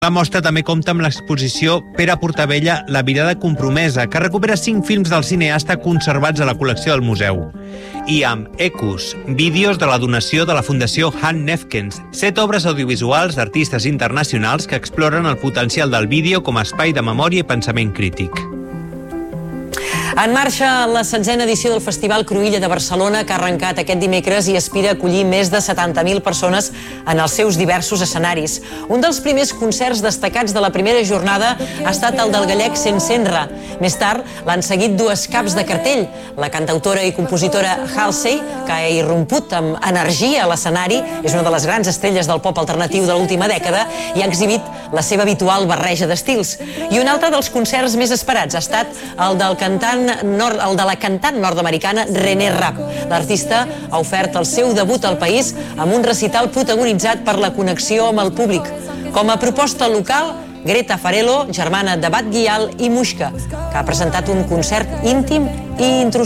La mostra també compta amb l'exposició Pere Portabella, La mirada compromesa, que recupera 5 films del cineasta conservats a la col·lecció del museu. I amb Ecos, vídeos de la donació de la Fundació Han Nefkens, 7 obres audiovisuals d'artistes internacionals que exploren el potencial del vídeo com a espai de memòria i pensament crític. En marxa la 16a edició del Festival Cruïlla de Barcelona, que ha arrencat aquest dimecres i aspira a acollir més de 70.000 persones en els seus diversos escenaris. Un dels primers concerts destacats de la primera jornada ha estat el del gallec Sensenra. Més tard l'han seguit 2 caps de cartell. La cantautora i compositora Halsey, que ha irromput amb energia a l'escenari, és una de les grans estrelles del pop alternatiu de l'última dècada i ha exhibit la seva habitual barreja d'estils. I un altre dels concerts més esperats ha estat el de la cantant nord-americana René Rapp. L'artista ha ofert el seu debut al país amb un recital protagonitzat per la connexió amb el públic. Com a proposta local, Greta Farello, germana de Bat Gyal i Mushka, que ha presentat un concert íntim i introspectiu.